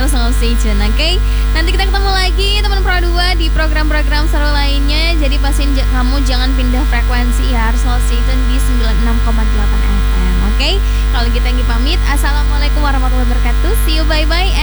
selalu stay tune, oke? Nanti kita ketemu lagi teman Pro 2 di program-program seru lainnya. Jadi pastiin kamu jangan pindah frekuensi ya, harus selalu stay tune di 96,8 FM, oke? Kalau kita pamit, assalamualaikum warahmatullahi wabarakatuh.